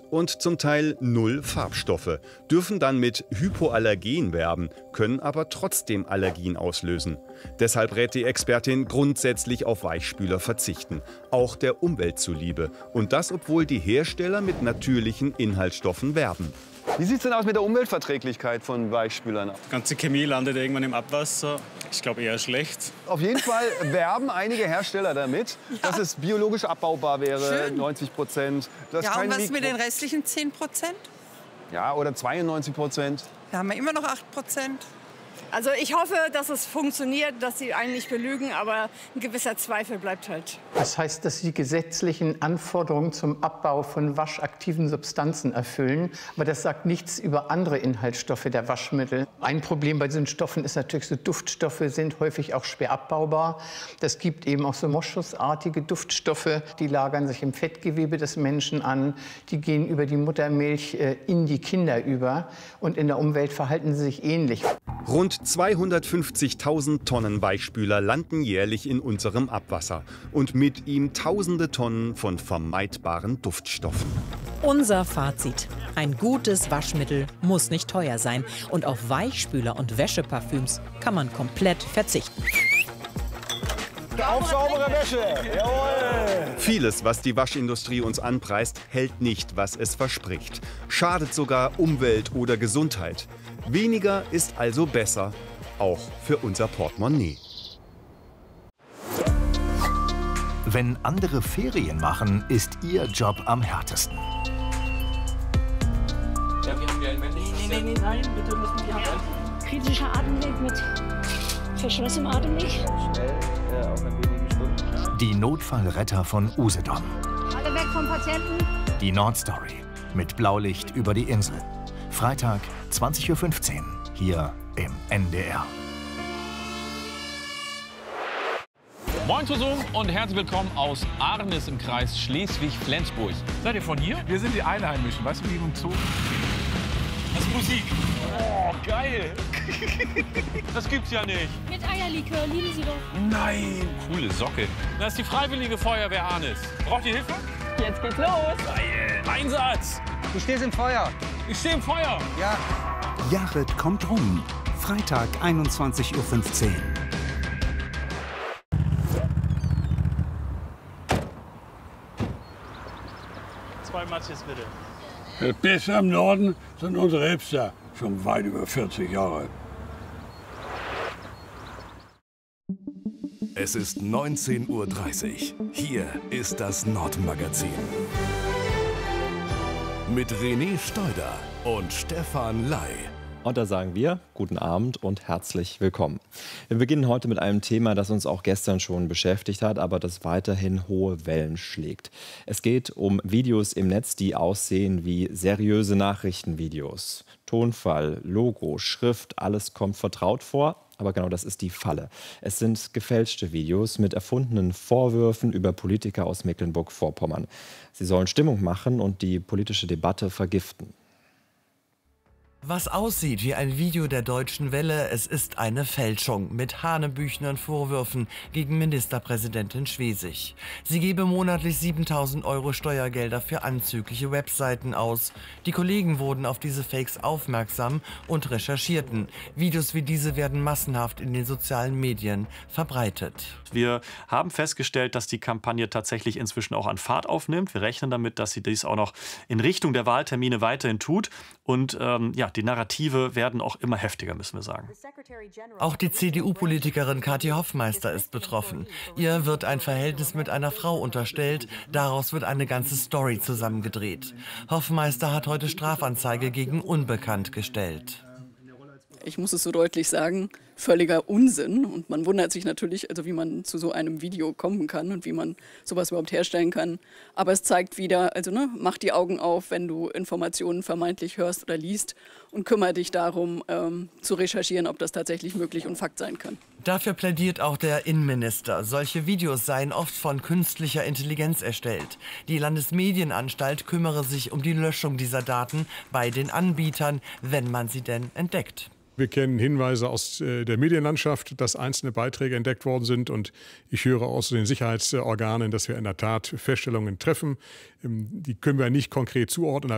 und zum Teil 0 Farbstoffe, dürfen dann mit Hypoallergen werben, können aber trotzdem Allergien auslösen. Deshalb rät die Expertin grundsätzlich auf Weichspüler verzichten, auch der Umwelt zuliebe. Und das, obwohl die Hersteller mit natürlichen Inhaltsstoffen werben. Wie sieht es denn aus mit der Umweltverträglichkeit von Weichspülern? Die ganze Chemie landet irgendwann im Abwasser. Ich glaube eher schlecht. Auf jeden Fall werben einige Hersteller damit, dass es biologisch abbaubar wäre, Schön. 90%. Ja, und was mit den restlichen 10%? Ja, oder 92%. Da haben wir immer noch 8%. Also ich hoffe, dass es funktioniert, dass sie einen nicht belügen, aber ein gewisser Zweifel bleibt halt. Das heißt, dass sie die gesetzlichen Anforderungen zum Abbau von waschaktiven Substanzen erfüllen. Aber das sagt nichts über andere Inhaltsstoffe der Waschmittel. Ein Problem bei diesen Stoffen ist natürlich, so Duftstoffe sind häufig auch schwer abbaubar. Das gibt eben auch so moschusartige Duftstoffe, die lagern sich im Fettgewebe des Menschen an. Die gehen über die Muttermilch in die Kinder über. Und in der Umwelt verhalten sie sich ähnlich. Rund 250.000 Tonnen Weichspüler landen jährlich in unserem Abwasser und mit ihm tausende Tonnen von vermeidbaren Duftstoffen. Unser Fazit: Ein gutes Waschmittel muss nicht teuer sein und auf Weichspüler und Wäscheparfüms kann man komplett verzichten. Auf saubere Wäsche! Jawohl! Vieles, was die Waschindustrie uns anpreist, hält nicht, was es verspricht. Schadet sogar Umwelt oder Gesundheit. Weniger ist also besser, auch für unser Portemonnaie. Wenn andere Ferien machen, ist Ihr Job am härtesten. Ja, wir haben ja ein Männchen. Nein, bitte müssen die Hand halten. Kritischer Atemweg mit verschlossenem Atemweg. Schnell, auch in wenigen Stunden. Die Notfallretter von Usedom. Alle weg vom Patienten. Die Nordstory mit Blaulicht über die Insel. Freitag, 20:15 Uhr, hier im NDR. Moin zusammen und herzlich willkommen aus Arnis im Kreis Schleswig-Flensburg. Seid ihr von hier? Wir sind die Einheimischen, weißt du, wie im Zoo? Das ist Musik. Oh, geil. Das gibt's ja nicht. Mit Eierlikör, lieben Sie doch. Nein. Coole Socke. Das ist die Freiwillige Feuerwehr Arnis. Braucht ihr Hilfe? Jetzt geht's los. Geil. Einsatz. Du stehst im Feuer. Ich stehe im Feuer. Ja. Jared kommt rum. Freitag, 21:15 Uhr. Zwei Matches bitte. Das Beste im Norden sind unsere Hipster, schon weit über 40 Jahre. Es ist 19:30 Uhr. Hier ist das Nordmagazin. Mit René Steuder und Stefan Ley. Und da sagen wir guten Abend und herzlich willkommen. Wir beginnen heute mit einem Thema, das uns auch gestern schon beschäftigt hat, aber das weiterhin hohe Wellen schlägt. Es geht um Videos im Netz, die aussehen wie seriöse Nachrichtenvideos. Tonfall, Logo, Schrift, alles kommt vertraut vor. Aber genau das ist die Falle. Es sind gefälschte Videos mit erfundenen Vorwürfen über Politiker aus Mecklenburg-Vorpommern. Sie sollen Stimmung machen und die politische Debatte vergiften. Was aussieht wie ein Video der Deutschen Welle, es ist eine Fälschung mit hanebüchenen Vorwürfen gegen Ministerpräsidentin Schwesig. Sie gebe monatlich 7.000 € Steuergelder für anzügliche Webseiten aus. Die Kollegen wurden auf diese Fakes aufmerksam und recherchierten. Videos wie diese werden massenhaft in den sozialen Medien verbreitet. Wir haben festgestellt, dass die Kampagne tatsächlich inzwischen auch an Fahrt aufnimmt. Wir rechnen damit, dass sie dies auch noch in Richtung der Wahltermine weiterhin tut. Und die Narrative werden auch immer heftiger, müssen wir sagen. Auch die CDU-Politikerin Kathi Hoffmeister ist betroffen. Ihr wird ein Verhältnis mit einer Frau unterstellt. Daraus wird eine ganze Story zusammengedreht. Hoffmeister hat heute Strafanzeige gegen Unbekannt gestellt. Ich muss es so deutlich sagen, völliger Unsinn. Und man wundert sich natürlich, also wie man zu so einem Video kommen kann und wie man sowas überhaupt herstellen kann. Aber es zeigt wieder, also mach die Augen auf, wenn du Informationen vermeintlich hörst oder liest und kümmere dich darum, zu recherchieren, ob das tatsächlich möglich und Fakt sein kann. Dafür plädiert auch der Innenminister. Solche Videos seien oft von künstlicher Intelligenz erstellt. Die Landesmedienanstalt kümmere sich um die Löschung dieser Daten bei den Anbietern, wenn man sie denn entdeckt. Wir kennen Hinweise aus der Medienlandschaft, dass einzelne Beiträge entdeckt worden sind. Und ich höre aus den Sicherheitsorganen, dass wir in der Tat Feststellungen treffen. Die können wir nicht konkret zuordnen.